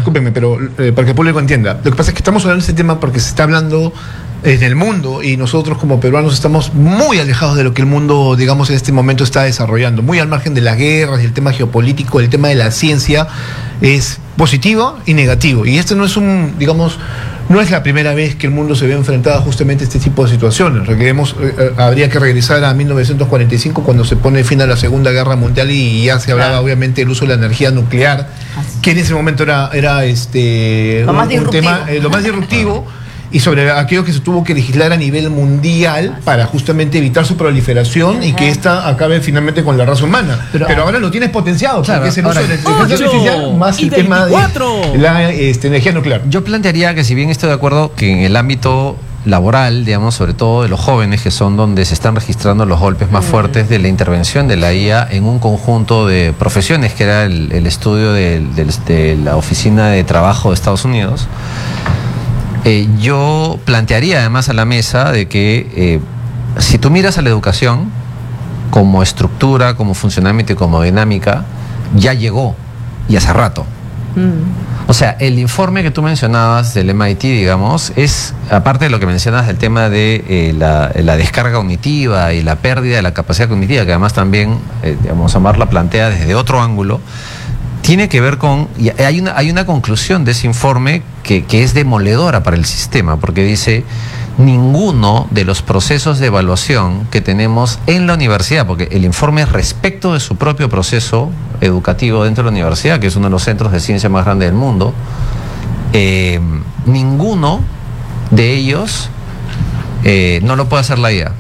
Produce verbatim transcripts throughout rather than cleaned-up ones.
discúlpenme, pero eh, para que el público entienda. Lo que pasa es que estamos hablando de este tema porque se está hablando en el mundo y nosotros como peruanos estamos muy alejados de lo que el mundo, digamos, en este momento está desarrollando, muy al margen de las guerras, del tema geopolítico, el tema de la ciencia es positivo y negativo. Y este no es un, digamos, no es la primera vez que el mundo se ve enfrentado justamente a este tipo de situaciones. Recreemos, eh, habría que regresar a mil novecientos cuarenta y cinco cuando se pone fin a la Segunda Guerra Mundial y ya se hablaba, claro, obviamente del uso de la energía nuclear, que en ese momento era, era este, lo, un, más un tema, eh, lo más disruptivo. Y sobre aquello que se tuvo que legislar a nivel mundial para justamente evitar su proliferación, uh-huh, y que esta acabe finalmente con la raza humana. Pero, Pero ahora lo tienes potenciado, claro, porque es el uso de la inteligencia artificial más el tema de la este, energía nuclear. Yo plantearía que, si bien estoy de acuerdo que en el ámbito laboral, digamos, sobre todo de los jóvenes, que son donde se están registrando los golpes más fuertes de la intervención de la I A en un conjunto de profesiones, que era el, el estudio de, de, de la Oficina de Trabajo de Estados Unidos, Eh, yo plantearía además a la mesa de que eh, si tú miras a la educación como estructura, como funcionamiento y como dinámica, ya llegó y hace rato. Mm. O sea, el informe que tú mencionabas del M I T, digamos, es, aparte de lo que mencionas del tema de eh, la, la descarga cognitiva y la pérdida de la capacidad cognitiva, que además también, eh, digamos, Omar la plantea desde otro ángulo, tiene que ver con, y hay una, hay una conclusión de ese informe que, que es demoledora para el sistema, porque dice, ninguno de los procesos de evaluación que tenemos en la universidad, porque el informe es respecto de su propio proceso educativo dentro de la universidad, que es uno de los centros de ciencia más grandes del mundo, eh, ninguno de ellos eh, no lo puede hacer la I A.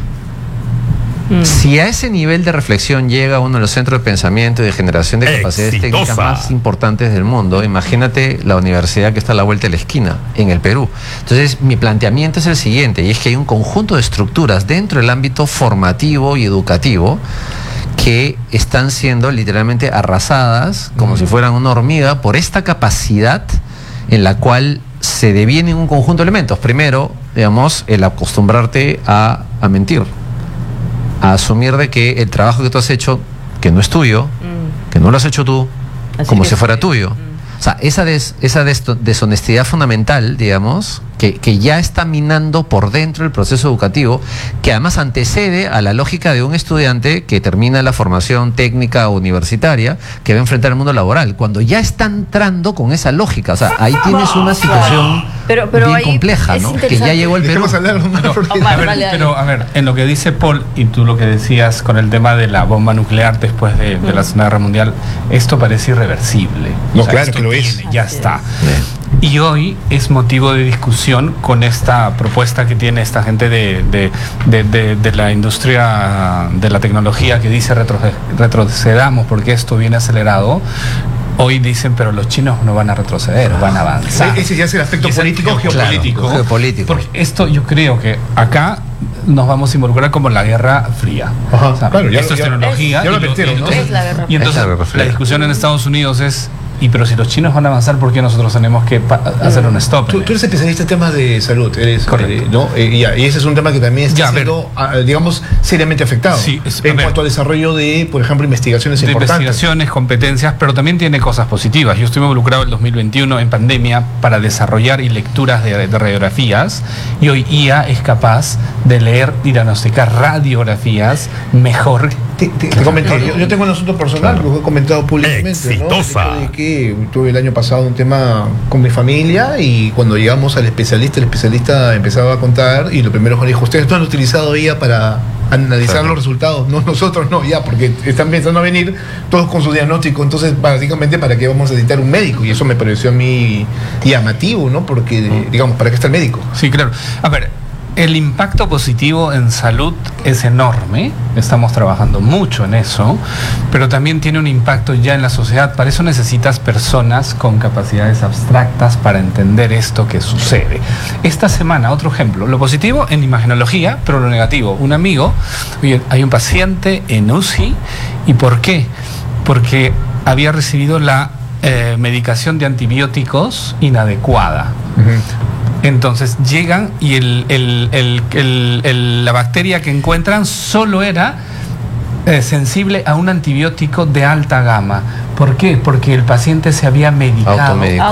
Si a ese nivel de reflexión llega uno de los centros de pensamiento y de generación de capacidades Exitosa. técnicas más importantes del mundo, imagínate la universidad que está a la vuelta de la esquina, en el Perú. Entonces, mi planteamiento es el siguiente, y es que hay un conjunto de estructuras dentro del ámbito formativo y educativo que están siendo literalmente arrasadas, como mm. si fueran una hormiga, por esta capacidad en la cual se devienen un conjunto de elementos. Primero, digamos, el acostumbrarte a, a mentir, a asumir de que el trabajo que tú has hecho, que no es tuyo, mm. que no lo has hecho tú, Así como si fuera tuyo. Mm. O sea, esa, des, esa des, deshonestidad fundamental, digamos, que, que ya está minando por dentro el proceso educativo, que además antecede a la lógica de un estudiante que termina la formación técnica universitaria, que va a enfrentar el mundo laboral, cuando ya está entrando con esa lógica. O sea, ahí tienes una situación pero, pero bien compleja, ¿no? Que ya llegó el Perú. Hablar, no, no, a ver, pero, a ver, en lo que dice Paul, y tú lo que decías con el tema de la bomba nuclear después de, de la Segunda Guerra Mundial, esto parece irreversible. No, o sea, claro que lo es. Ya está. Y hoy es motivo de discusión con esta propuesta que tiene esta gente de, de, de, de, de la industria de la tecnología, que dice retroce- retrocedamos porque esto viene acelerado. Hoy dicen, pero los chinos no van a retroceder, van a avanzar. Ese ya es el aspecto político, geopolítico. Claro, geopolítico. Porque esto yo creo que acá nos vamos a involucrar como la Guerra Fría. Ajá, o sea, claro, ya, esto es ya, tecnología. Ya, ya lo metieron, ¿no? Es la Guerra y entonces es la, la discusión en Estados Unidos es, y pero si los chinos van a avanzar, ¿por qué nosotros tenemos que hacer un stop? Tú, tú eres especialista en temas de salud, eres, eh, ¿no? Eh, y, y ese es un tema que también está ya, siendo, ver, digamos, seriamente afectado. Sí, es, en ver, cuanto al desarrollo de, por ejemplo, investigaciones de importantes. Investigaciones, competencias, pero también tiene cosas positivas. Yo estuve involucrado en el dos mil veintiuno en pandemia para desarrollar y lecturas de, de radiografías, y hoy I A es capaz de leer y diagnosticar radiografías mejor. Te, te, te comenté, yo, yo tengo un asunto personal, claro, que he comentado públicamente, Exitosa. ¿no? De que tuve el año pasado un tema con mi familia, y cuando llegamos al especialista, el especialista empezaba a contar, y lo primero que dijo, ustedes no han utilizado I A para analizar claro. los resultados, no, nosotros no, ya, porque están pensando a venir todos con su diagnóstico, entonces básicamente para qué vamos a necesitar un médico, y eso me pareció a mí llamativo, ¿no? Porque, digamos, ¿para qué está el médico? Sí, claro. A ver, el impacto positivo en salud es enorme, estamos trabajando mucho en eso, pero también tiene un impacto ya en la sociedad. Para eso necesitas personas con capacidades abstractas para entender esto que sucede. Esta semana, otro ejemplo, lo positivo en imagenología, pero lo negativo. Un amigo, oye, hay un paciente en U C I, ¿y por qué? Porque había recibido la eh, medicación de antibióticos inadecuada. Uh-huh. Entonces llegan y el, el, el, el, el, la bacteria que encuentran solo era eh, sensible a un antibiótico de alta gama. ¿Por qué? Porque el paciente se había medicado.